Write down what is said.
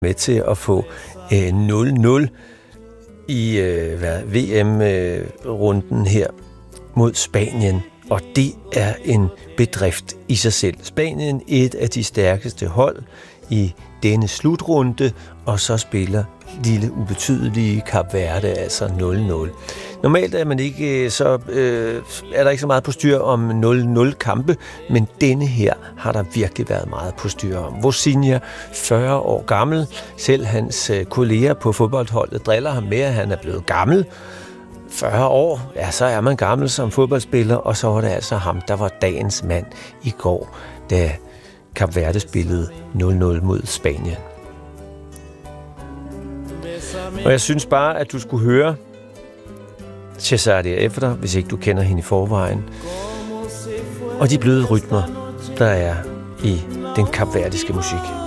med til at få 0-0 i VM-runden her mod Spanien. Og det er en bedrift i sig selv. Spanien et af de stærkeste hold i denne slutrunde, og så spiller lille ubetydelige Kap Verde, altså 0-0. Normalt er man ikke er der ikke så meget på styr om 0-0 kampe, men denne her har der virkelig været meget på styr om. Vozinha, 40 år gammel, selv hans kolleger på fodboldholdet driller ham med, at han er blevet gammel. 40 år, ja, så er man gammel som fodboldspiller, og så var det altså ham, der var dagens mand i går, da Kap Verde spillede 0-0 mod Spanien. Og jeg synes bare, at du skulle høre Cesaria efter, hvis ikke du kender hende i forvejen, og de bløde rytmer, der er i den kapverdiske musik.